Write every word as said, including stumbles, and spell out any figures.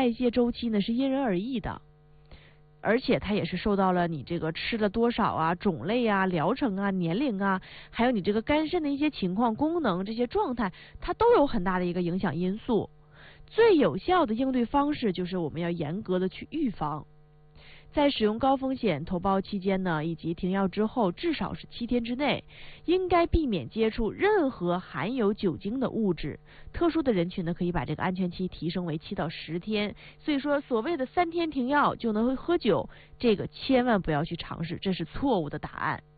代谢周期呢是因人而异的，而且它也是受到了你这个吃了多少啊、种类啊、疗程啊、年龄啊，还有你这个肝肾的一些情况、功能这些状态，它都有很大的一个影响因素。最有效的应对方式就是我们要严格的去预防。在使用高风险头孢期间呢，以及停药之后，至少是七天之内，应该避免接触任何含有酒精的物质。特殊的人群呢，可以把这个安全期提升为七到十天。所以说，所谓的三天停药就能喝酒，这个千万不要去尝试，这是错误的答案。